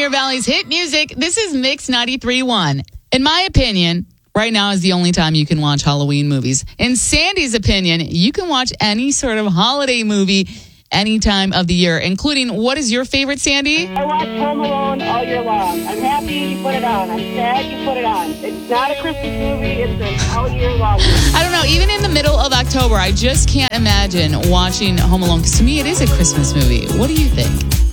Pioneer Valley's hit music. This is Mix 93.1. In my opinion, right now is the only time you can watch Halloween movies. In Sandy's opinion, you can watch any sort of holiday movie any time of the year, including, what is your favorite, Sandy? I watch Home Alone all year long. I'm happy you put it on. I'm sad you put it on. It's not a Christmas movie. It's an all year long movie. I don't know. Even in the middle of October, I just can't imagine watching Home Alone, because to me, it is a Christmas movie. What do you think?